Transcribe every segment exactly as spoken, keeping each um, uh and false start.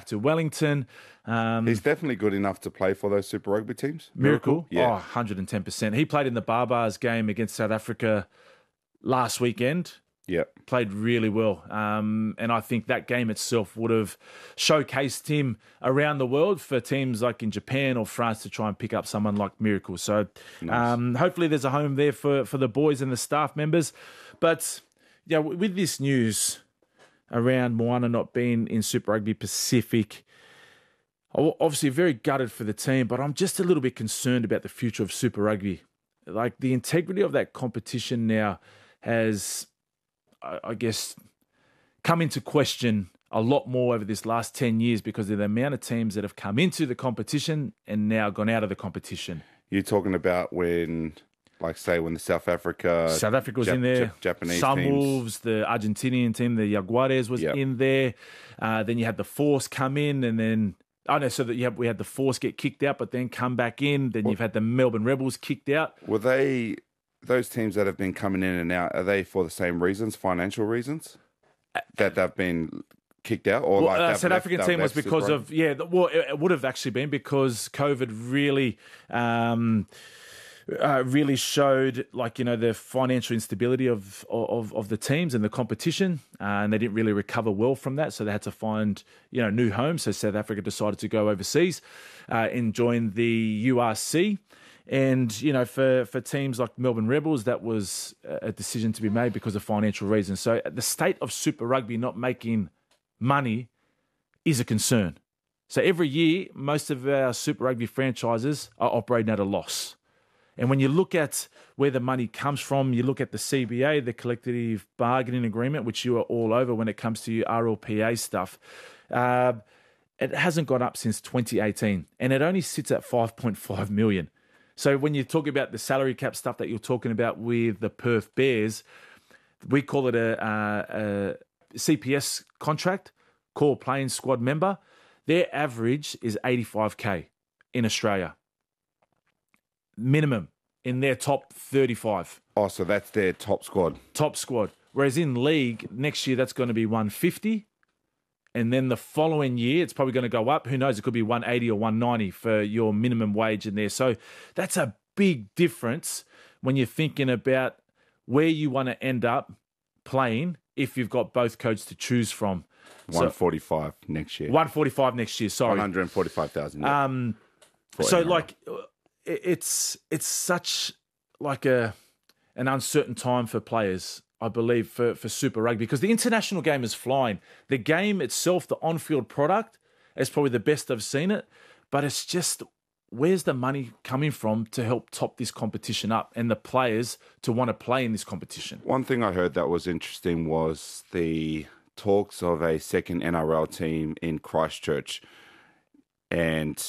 to Wellington. Um, He's definitely good enough to play for those Super Rugby teams. Miracle? Yeah. Oh, one hundred ten percent. He played in the Barbars game against South Africa last weekend. Yeah. Played really well. Um, and I think that game itself would have showcased him around the world for teams like in Japan or France to try and pick up someone like Miracle. So Nice. um, hopefully there's a home there for, for the boys and the staff members. But yeah, with this news around Moana not being in Super Rugby Pacific, I'm obviously very gutted for the team, but I'm just a little bit concerned about the future of Super Rugby. Like the integrity of that competition now has, I guess, come into question a lot more over this last ten years because of the amount of teams that have come into the competition and now gone out of the competition. You're talking about when, like, say, when the South Africa... South Africa was Jap- in there. Jap- Japanese Sunwolves, teams. the Argentinian team, the Jaguares was Yep. in there. Uh, then you had the Force come in and then... Oh, no, so that you have, we had the Force get kicked out but then come back in. Then you've had the Melbourne Rebels kicked out. Were they... Those teams that have been coming in and out, are they for the same reasons, financial reasons, that they've been kicked out? Or Well, like uh, they've South left- African they've team was left because Super of, yeah, th- well, it, it would have actually been because COVID really, um, uh, really showed, like, you know, the financial instability of, of, of the teams and the competition, uh, and they didn't really recover well from that, so they had to find, you know, new homes. So South Africa decided to go overseas uh, and join the U R C. And, you know, for, for teams like Melbourne Rebels, that was a decision to be made because of financial reasons. So the state of Super Rugby not making money is a concern. So every year, most of our Super Rugby franchises are operating at a loss. And when you look at where the money comes from, you look at the C B A, the Collective Bargaining Agreement, which you are all over when it comes to your R L P A stuff, uh, it hasn't gone up since twenty eighteen. And it only sits at five point five million. So when you talk about the salary cap stuff that you're talking about with the Perth Bears, we call it a, a, a C P S contract, core playing squad member. Their average is eighty-five K in Australia. Minimum in their top thirty-five. Oh, so that's their top squad. Top squad. Whereas in league, next year that's going to be one fifty. And then the following year, it's probably going to go up. Who knows? It could be one eighty or one ninety for your minimum wage in there. So that's a big difference when you're thinking about where you want to end up playing if you've got both codes to choose from. one forty-five so, next year. one forty-five next year, sorry. one hundred forty-five thousand. Yeah. Um, so, like, it's it's such like a an uncertain time for players, I believe, for, for Super Rugby, because the international game is flying. The game itself, the on-field product, is probably the best I've seen it, but it's just, where's the money coming from to help top this competition up and the players to want to play in this competition? One thing I heard that was interesting was the talks of a second N R L team in Christchurch, and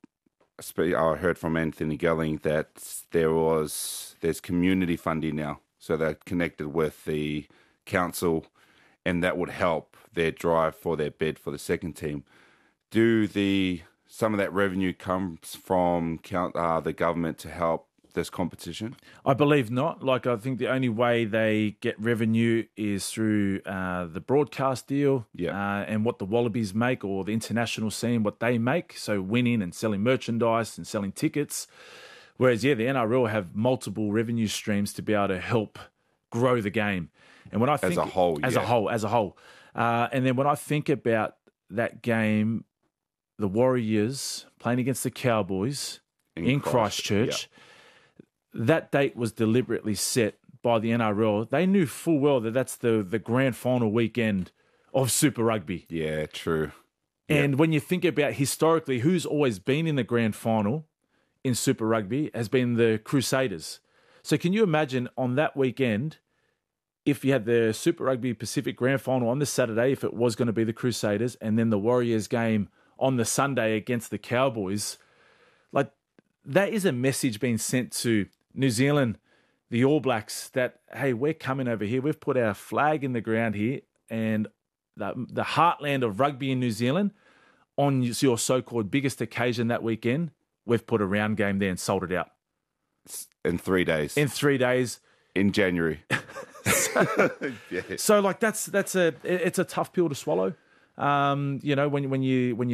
I heard from Anthony Gelling that there was there's community funding now. So they're connected with the council, and that would help their drive for their bid for the second team. Do the some of that revenue comes from count, uh, the government to help this competition? I believe not. Like, I think the only way they get revenue is through uh, the broadcast deal, yeah. uh, and what the Wallabies make, or the international scene, what they make. So winning and selling merchandise and selling tickets. Whereas, yeah, the N R L have multiple revenue streams to be able to help grow the game. And when I think as a whole, as yeah. a whole, as a whole, uh, and then when I think about that game, the Warriors playing against the Cowboys in, in Christchurch, yeah. that date was deliberately set by the N R L. They knew full well that that's the the grand final weekend of Super Rugby. Yeah, true. And yeah. when you think about historically, who's always been in the grand final in Super Rugby has been the Crusaders. So can you imagine on that weekend, if you had the Super Rugby Pacific Grand Final on the Saturday, if it was going to be the Crusaders, and then the Warriors game on the Sunday against the Cowboys, like, that is a message being sent to New Zealand, the All Blacks, that, hey, we're coming over here. We've put our flag in the ground here, and the, the heartland of rugby in New Zealand, on your so-called biggest occasion that weekend, we've put a round game there and sold it out. In three days. In three days. In January. so, yeah. so, like, that's that's a it's a tough pill to swallow. Um, you know, when when you when you